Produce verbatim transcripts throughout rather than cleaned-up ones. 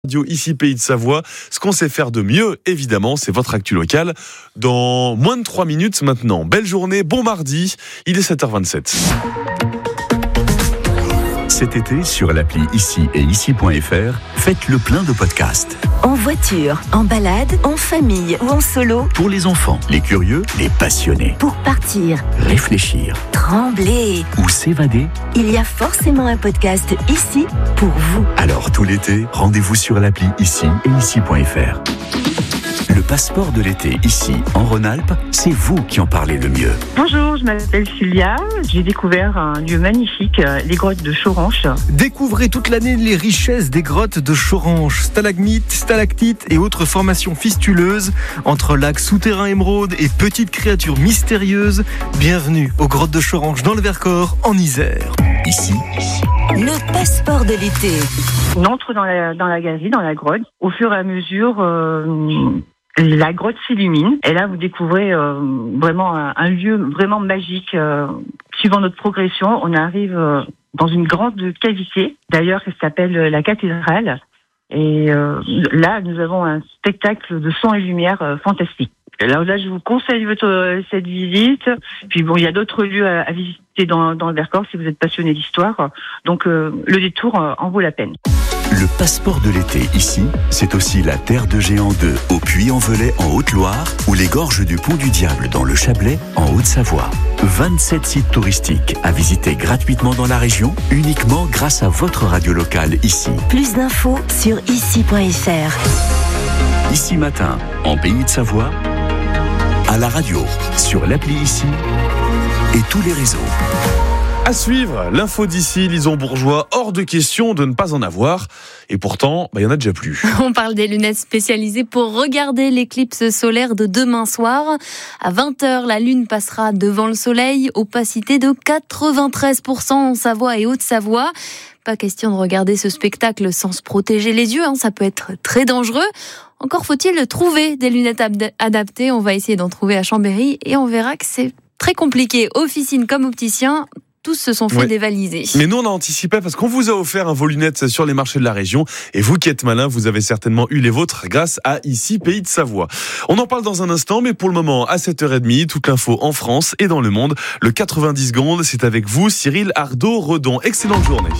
Radio ici Pays de Savoie. Ce qu'on sait faire de mieux, évidemment, c'est votre actu locale. Dans moins de trois minutes maintenant. Belle journée, bon mardi, il est sept heures vingt-sept. Cet été, sur l'appli Ici et Ici point F R, faites le plein de podcasts. En voiture, en balade, en famille ou en solo. Pour les enfants, les curieux, les passionnés. Pour partir, réfléchir, trembler ou s'évader. Il y a forcément un podcast ici pour vous. Alors tout l'été, rendez-vous sur l'appli Ici et Ici point F R. Le passeport de l'été, ici, en Rhône-Alpes, c'est vous qui en parlez le mieux. Bonjour, je m'appelle Sylvia. J'ai découvert un lieu magnifique, les grottes de Choranche. Découvrez toute l'année les richesses des grottes de Choranche. Stalagmites, stalactites et autres formations fistuleuses. Entre lacs souterrains émeraudes et petites créatures mystérieuses. Bienvenue aux grottes de Choranche dans le Vercors, en Isère. Ici, le passeport de l'été. On entre dans la, dans la galerie, dans la grotte. Au fur et à mesure... Euh, La grotte s'illumine et là vous découvrez euh, vraiment un, un lieu vraiment magique. Euh, suivant notre progression, on arrive euh, dans une grande cavité, d'ailleurs qui s'appelle la cathédrale. Et euh, là nous avons un spectacle de son et lumière euh, fantastique. Et là, là je vous conseille votre, euh, cette visite. Puis bon, il y a d'autres lieux à, à visiter dans, dans le Vercors si vous êtes passionné d'histoire. Donc euh, le détour euh, en vaut la peine. Le passeport de l'été ici, c'est aussi la Terre de Géant deux au Puy-en-Velay en Haute-Loire ou les gorges du Pont du Diable dans le Chablais en Haute-Savoie. vingt-sept sites touristiques à visiter gratuitement dans la région, uniquement grâce à votre radio locale ici. Plus d'infos sur ici point F R. Ici matin, en Pays de Savoie, à la radio, sur l'appli Ici et tous les réseaux. À suivre, l'info d'ici, Lison Bourgeois, hors de question de ne pas en avoir. Et pourtant, bah, il y en a déjà plus. On parle des lunettes spécialisées pour regarder l'éclipse solaire de demain soir. À vingt heures, la lune passera devant le soleil, opacité de quatre-vingt-treize pour cent en Savoie et Haute-Savoie. Pas question de regarder ce spectacle sans se protéger les yeux, hein, ça peut être très dangereux. Encore faut-il trouver des lunettes ad- adaptées. On va essayer d'en trouver à Chambéry et on verra que c'est très compliqué. Officine comme opticien, tous se sont fait ouais. dévaliser. Mais nous, on a anticipé parce qu'on vous a offert un vos lunettes sur les marchés de la région. Et vous qui êtes malins, vous avez certainement eu les vôtres grâce à Ici, Pays de Savoie. On en parle dans un instant, mais pour le moment, à sept heures trente, toute l'info en France et dans le monde. Le quatre-vingt-dix secondes, c'est avec vous, Cyril Ardo-Redon. Excellente journée.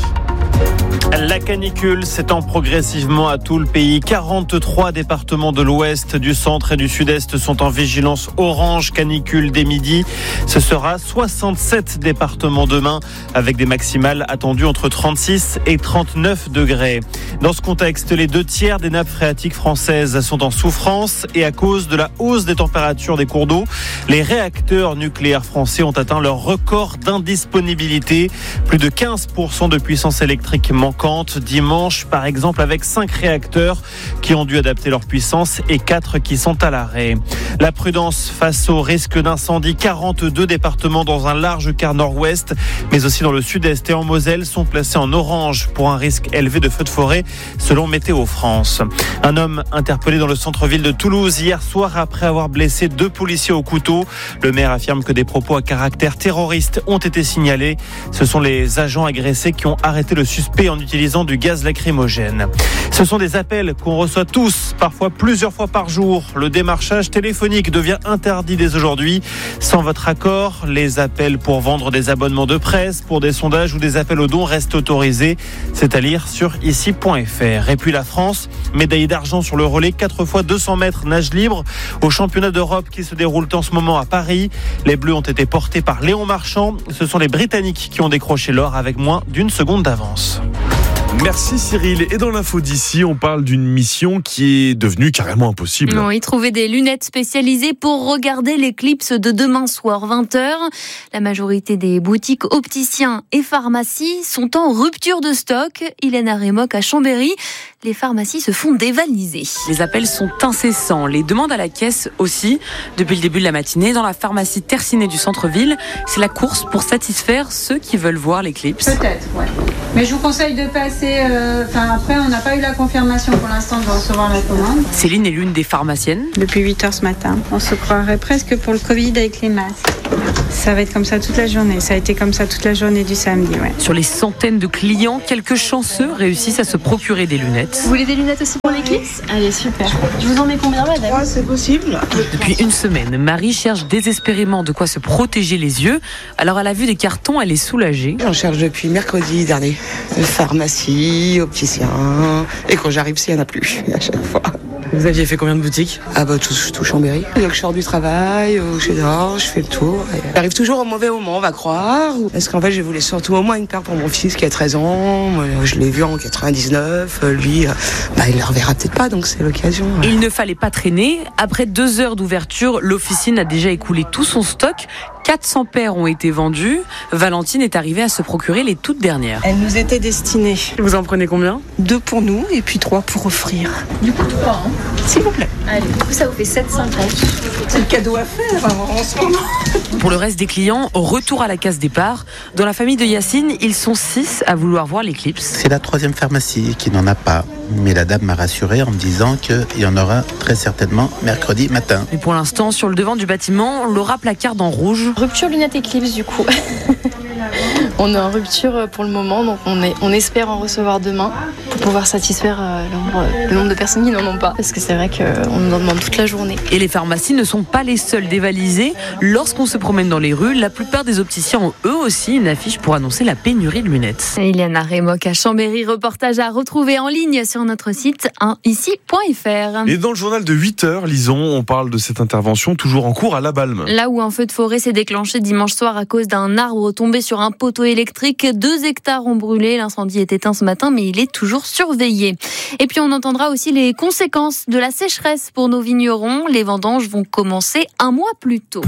La canicule s'étend progressivement à tout le pays. quarante-trois départements de l'ouest, du centre et du sud-est sont en vigilance orange canicule dès midi. Ce sera soixante-sept départements demain avec des maximales attendues entre trente-six et trente-neuf degrés. Dans ce contexte, les deux tiers des nappes phréatiques françaises sont en souffrance et à cause de la hausse des températures des cours d'eau, les réacteurs nucléaires français ont atteint leur record d'indisponibilité. Plus de quinze pour cent de puissance électrique manquante dimanche, par exemple, avec cinq réacteurs qui ont dû adapter leur puissance et quatre qui sont à l'arrêt. La prudence face au risque d'incendie. quarante-deux départements dans un large quart nord-ouest, mais aussi dans le sud-est et en Moselle sont placés en orange pour un risque élevé de feux de forêt, selon Météo France. Un homme interpellé dans le centre-ville de Toulouse hier soir après avoir blessé deux policiers au couteau. Le maire affirme que des propos à caractère terroriste ont été signalés. Ce sont les agents agressés qui ont arrêté le suspect en utilisant du gaz lacrymogène. Ce sont des appels qu'on reçoit tous, parfois plusieurs fois par jour. Le démarchage téléphonique devient interdit dès aujourd'hui. Sans votre accord, les appels pour vendre des abonnements de presse, pour des sondages ou des appels aux dons restent autorisés. C'est à lire sur ici point F R. Et puis la France, médaille d'argent sur le relais, quatre fois deux cents mètres nage libre au championnat d'Europe qui se déroule en ce moment à Paris. Les Bleus ont été portés par Léon Marchand. Ce sont les Britanniques qui ont décroché l'or avec moins d'une seconde d'avance. Merci Cyril. Et dans l'info d'ici, on parle d'une mission qui est devenue carrément impossible. Oui, trouver des lunettes spécialisées pour regarder l'éclipse de demain soir, vingt heures. La majorité des boutiques opticiens et pharmacies sont en rupture de stock. Hélène Arémoc à Chambéry. Les pharmacies se font dévaliser. Les appels sont incessants, les demandes à la caisse aussi. Depuis le début de la matinée, dans la pharmacie Tercinet du centre-ville, c'est la course pour satisfaire ceux qui veulent voir l'éclipse. Peut-être, ouais. Mais je vous conseille de passer... Euh, enfin, après, on n'a pas eu la confirmation pour l'instant de recevoir la commande. Céline est l'une des pharmaciennes. Depuis huit heures ce matin. On se croirait presque pour le Covid avec les masques. Ça va être comme ça toute la journée. Ça a été comme ça toute la journée du samedi, ouais. Sur les centaines de clients, quelques chanceux réussissent à se procurer des lunettes. Vous voulez des lunettes aussi pour l'éclipse ? Allez, super. Je vous en mets combien, madame ? Ouais, c'est possible. Depuis une semaine, Marie cherche désespérément de quoi se protéger les yeux. Alors à la vue des cartons, elle est soulagée. J'en cherche depuis mercredi dernier. Pharmacie, opticien. Et quand j'arrive, s'il n'y en a plus, à chaque fois. Vous aviez fait combien de boutiques ? Ah bah tout, tout Chambéry. Dès que je sors du travail, ou je dors, je fais le tour. Et j'arrive toujours au mauvais moment, on va croire. Parce qu'en fait, je voulais surtout au moins une paire pour mon fils qui a treize ans. Je l'ai vu en quatre-vingt-dix-neuf. Lui, bah, il ne le reverra peut-être pas, donc c'est l'occasion. Il ne fallait pas traîner. Après deux heures d'ouverture, l'officine a déjà écoulé tout son stock. quatre cents paires ont été vendues. Valentine est arrivée à se procurer les toutes dernières. Elle nous était destinée. Vous en prenez combien ? Deux pour nous et puis trois pour offrir. Du coup, trois, hein ? S'il vous plaît. Allez, du coup, ça vous fait sept cinquante. C'est le cadeau à faire en ce moment. Pour le reste des clients, retour à la case départ. Dans la famille de Yacine, ils sont six à vouloir voir l'éclipse. C'est la troisième pharmacie qui n'en a pas. Mais la dame m'a rassuré en me disant qu'il y en aura très certainement mercredi matin. Mais pour l'instant, sur le devant du bâtiment, Laura placarde en rouge. Rupture lunettes éclipse, du coup. On est en rupture pour le moment, donc on, est, on espère en recevoir demain pour pouvoir satisfaire euh, le, nombre, le nombre de personnes qui n'en ont pas. Parce que c'est vrai qu'on nous en demande toute la journée. Et les pharmacies ne sont pas les seules dévalisées. Lorsqu'on se promène dans les rues, la plupart des opticiens ont eux aussi une affiche pour annoncer la pénurie de lunettes. Iliana Remoc à Chambéry, reportage à retrouver en ligne sur notre site un ici point f r. Et dans le journal de huit heures, lisons, on parle de cette intervention toujours en cours à La Balme. Là où un feu de forêt s'est déclenché dimanche soir à cause d'un arbre tombé sur un poteau électrique, deux hectares ont brûlé. L'incendie est éteint ce matin, mais il est toujours surveillé. Et puis on entendra aussi les conséquences de la sécheresse pour nos vignerons. Les vendanges vont commencer un mois plus tôt.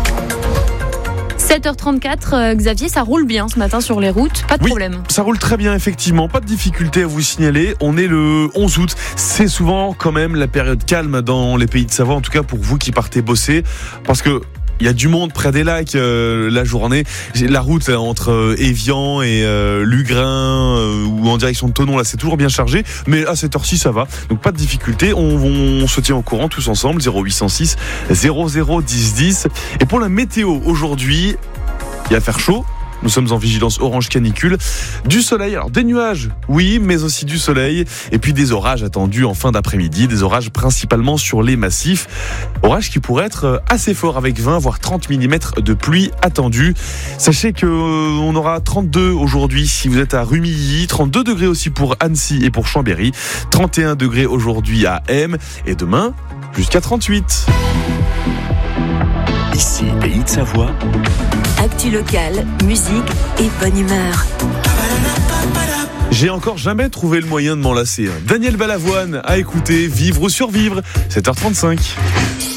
sept heures trente-quatre, euh, Xavier, ça roule bien ce matin sur les routes, pas de oui, problème. Ça roule très bien, effectivement, pas de difficulté à vous signaler. On est le onze août, c'est souvent quand même la période calme dans les pays de Savoie, en tout cas pour vous qui partez bosser, parce que il y a du monde près des lacs euh, la journée. La route là, entre euh, Évian et euh, Lugrin euh, ou en direction de Thonon, là c'est toujours bien chargé, mais à cette heure-ci ça va, donc pas de difficulté. On, on, on se tient au courant tous ensemble. Zéro huit cent six zéro zéro dix dix. Et pour la météo aujourd'hui, il va faire chaud. Nous sommes en vigilance orange canicule. Du soleil, alors des nuages, oui, mais aussi du soleil. Et puis des orages attendus en fin d'après-midi. Des orages principalement sur les massifs. Orages qui pourraient être assez forts avec vingt voire trente millimètres de pluie attendus. Sachez qu'on aura trente-deux aujourd'hui si vous êtes à Rumilly. trente-deux degrés aussi pour Annecy et pour Chambéry. trente et un degrés aujourd'hui à M. Et demain, jusqu'à trente-huit. Ici, Pays de Savoie. Actu locale, musique et bonne humeur. J'ai encore jamais trouvé le moyen de m'en lasser. Daniel Balavoine à écouter Vivre ou Survivre, sept heures trente-cinq.